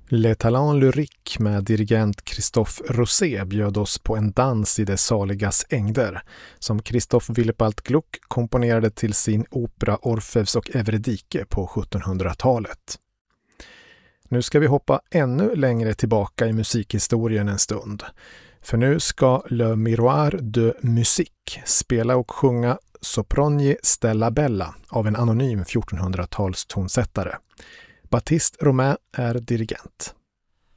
Les Talents Lyriques med dirigent Christophe Rosé bjöd oss på en dans i det saligas ängder som Christoph Willibald Gluck komponerade till sin opera Orfeus och Evridike på 1700-talet. Nu ska vi hoppa ännu längre tillbaka i musikhistorien en stund. För nu ska Le Miroir de Musique spela och sjunga Soprogni Stella Bella av en anonym 1400-tals tonsättare. Baptiste Romain är dirigent.